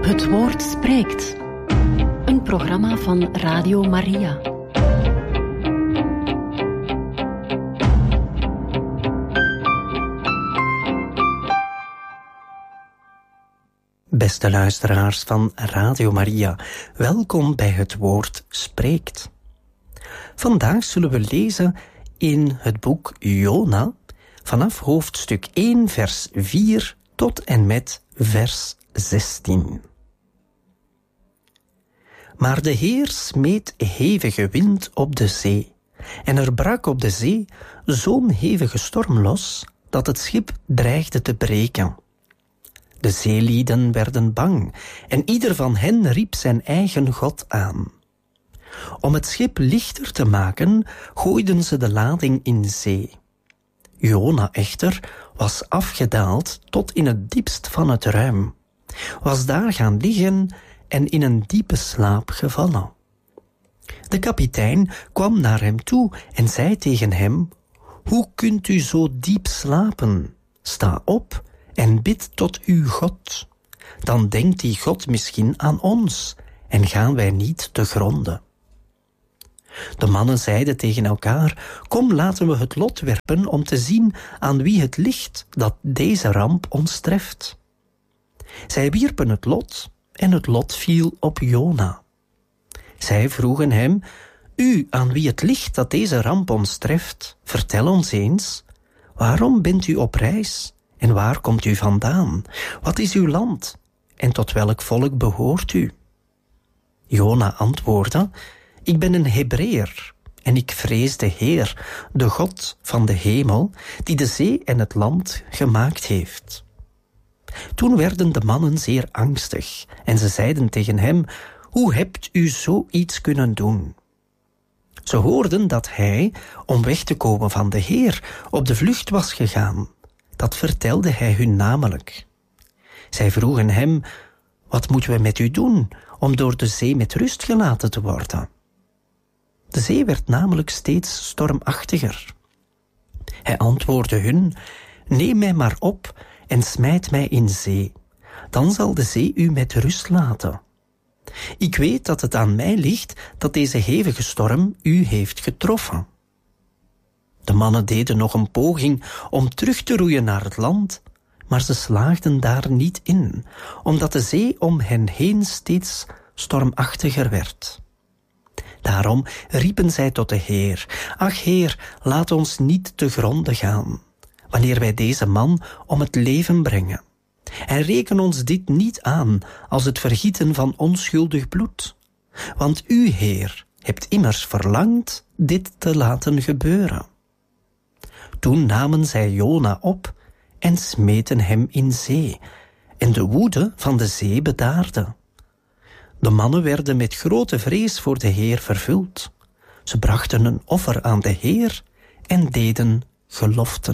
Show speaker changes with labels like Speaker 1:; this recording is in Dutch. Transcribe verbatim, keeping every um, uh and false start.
Speaker 1: Het woord spreekt. Een programma van Radio Maria.
Speaker 2: Beste luisteraars van Radio Maria, welkom bij Het Woord Spreekt. Vandaag zullen we lezen in het boek Jona vanaf hoofdstuk één vers vier tot en met vers zestien. Maar de Heer smeet hevige wind op de zee, en er brak op de zee zo'n hevige storm los, dat het schip dreigde te breken. De zeelieden werden bang, en ieder van hen riep zijn eigen god aan. Om het schip lichter te maken, gooiden ze de lading in zee. Jona echter was afgedaald tot in het diepst van het ruim, was daar gaan liggen en in een diepe slaap gevallen. De kapitein kwam naar hem toe en zei tegen hem: "Hoe kunt u zo diep slapen? Sta op en bid tot uw God. Dan denkt die God misschien aan ons en gaan wij niet te gronde." De mannen zeiden tegen elkaar: "Kom, laten we het lot werpen om te zien aan wie het ligt dat deze ramp ons treft." Zij wierpen het lot en het lot viel op Jona. Zij vroegen hem: "U aan wie het ligt dat deze ramp ons treft, vertel ons eens, waarom bent u op reis en waar komt u vandaan? Wat is uw land en tot welk volk behoort u?" Jona antwoordde: "Ik ben een Hebreeër en ik vrees de Heer, de God van de hemel, die de zee en het land gemaakt heeft." Toen werden de mannen zeer angstig en ze zeiden tegen hem: "Hoe hebt u zoiets kunnen doen?" Ze hoorden dat hij, om weg te komen van de Heer, op de vlucht was gegaan. Dat vertelde hij hun namelijk. Zij vroegen hem: "Wat moeten we met u doen om door de zee met rust gelaten te worden?" De zee werd namelijk steeds stormachtiger. Hij antwoordde hun: "Neem mij maar op en smijt mij in zee. Dan zal de zee u met rust laten. Ik weet dat het aan mij ligt dat deze hevige storm u heeft getroffen." De mannen deden nog een poging om terug te roeien naar het land, maar ze slaagden daar niet in, omdat de zee om hen heen steeds stormachtiger werd. Daarom riepen zij tot de Heer: "Ach Heer, laat ons niet te gronde gaan, wanneer wij deze man om het leven brengen. En reken ons dit niet aan als het vergieten van onschuldig bloed. Want u, Heer, hebt immers verlangd dit te laten gebeuren." Toen namen zij Jona op en smeten hem in zee, en de woede van de zee bedaarde. De mannen werden met grote vrees voor de Heer vervuld. Ze brachten een offer aan de Heer en deden geloften.